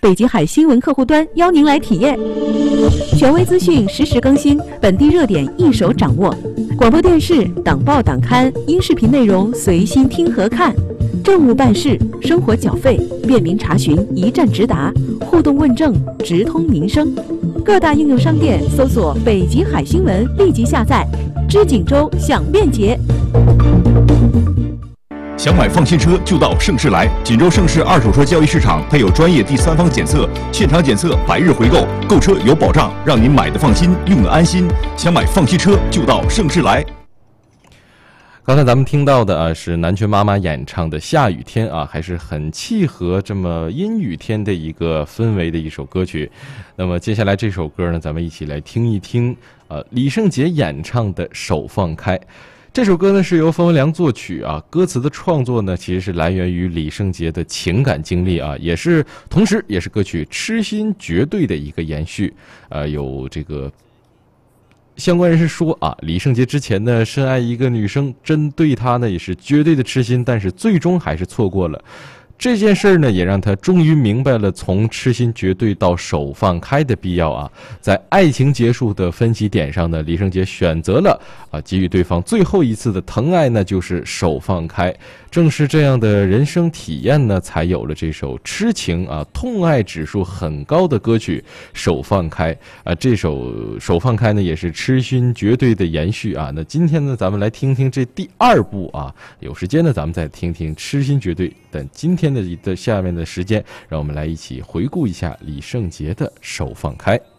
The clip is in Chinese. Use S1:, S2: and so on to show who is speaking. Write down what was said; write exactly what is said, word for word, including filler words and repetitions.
S1: 北极海新闻客户端邀您来体验。权威资讯实时更新，本地热点一手掌握。广播电视、党报党刊、音视频内容随心听和看。政务办事、生活缴费，便民查询，一站直达，互动问政，直通民生。各大应用商店搜索“北极海新闻”，立即下载。知锦州享便捷。
S2: 想买放心车就到盛世来，锦州盛世二手车交易市场配有专业第三方检测，现场检测，百日回购，购车有保障，让您买的放心，用的安心。想买放心车就到盛世来。
S3: 刚才咱们听到的啊是南拳妈妈演唱的《下雨天》啊，还是很契合这么阴雨天的一个氛围的一首歌曲。那么接下来这首歌呢，咱们一起来听一听呃李圣杰演唱的《手放开》。这首歌呢是由冯文良作曲啊，歌词的创作呢其实是来源于李圣杰的情感经历啊，也是同时也是歌曲《痴心绝对》的一个延续。呃，有这个相关人士说啊，李圣杰之前呢深爱一个女生，针对她呢也是绝对的痴心，但是最终还是错过了。这件事呢，也让他终于明白了从痴心绝对到手放开的必要啊。在爱情结束的分歧点上呢，李圣杰选择了啊给予对方最后一次的疼爱呢，就是手放开。正是这样的人生体验呢，才有了这首痴情啊痛爱指数很高的歌曲《手放开》啊。这首《手放开》呢，也是痴心绝对的延续啊。那今天呢，咱们来听听这第二部啊。有时间呢，咱们再听听痴心绝对。但今天的的下面的时间，让我们来一起回顾一下李圣杰的《手放开》。